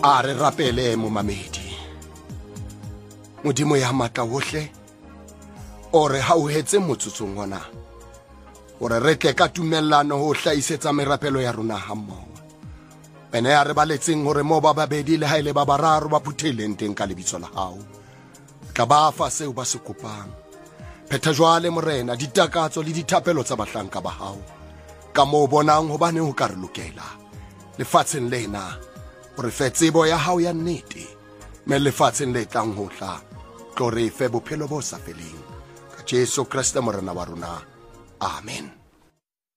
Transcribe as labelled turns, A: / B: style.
A: a re rapele momamedi. Modimo ya matla wohle o re hauhetse motsotsong ona gore re tle ka tumellano ho hlaisetsa merapelo ya rona hammoho. Ene ya re baletseng gore mo ba babedi le haele ba bararo ba phutheleng teng ka lebitso la hao, tla ba fa seo ba se kopang. Phetha jwale morena ditakatso le dithapelo tsa bahlanka ba hao ka mo bonang hobane ho ka re lokela lefatsheng lena gore fe tsebo ya hao ya nnete me lefatsheng le tlang ho tla tlo re fe bophelo bo sa feleng ka Jesu Kriste morena wa rona. Amen.